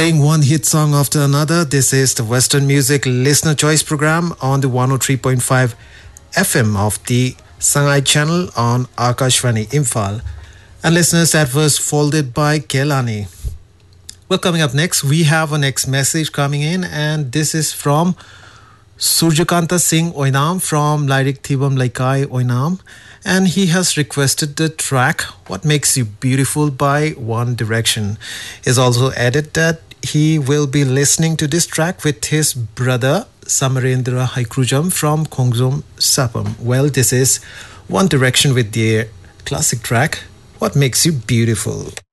playing one hit song after another. This is the Western Music Listener Choice program on the 103.5 FM of the Sangai channel on Akashvani Imphal. And listeners, that was folded by Kelani. Well, coming up next, we have a next message coming in, and this is from Surjakanta Singh Oinam from Lyric Thibam Laikai Oinam. And he has requested the track What Makes You Beautiful by One Direction. He's also added that he will be listening to this track with his brother Samarendra Haikrujam from Khongzom Sapam. Well, this is One Direction with their classic track What Makes You Beautiful.